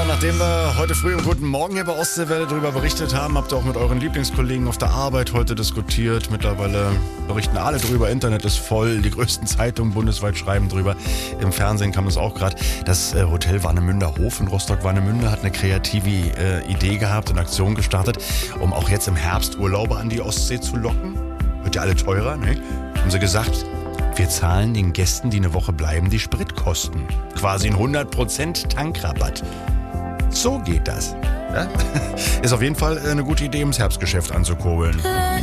nachdem wir heute früh im Guten Morgen hier bei Ostseewelle darüber berichtet haben, habt ihr auch mit euren Lieblingskollegen auf der Arbeit heute diskutiert. Mittlerweile berichten alle drüber, Internet ist voll, die größten Zeitungen bundesweit schreiben drüber. Im Fernsehen kam das auch gerade. Das Hotel Warnemünder Hof in Rostock-Warnemünde hat eine kreative Idee gehabt, eine Aktion gestartet, um auch jetzt im Herbst Urlauber an die Ostsee zu locken. Wird ja alle teurer, ne? Haben sie gesagt, wir zahlen den Gästen, die eine Woche bleiben, die Spritkosten. Quasi ein 100% Tankrabatt. So geht das. Ja? Ist auf jeden Fall eine gute Idee, ums Herbstgeschäft anzukurbeln.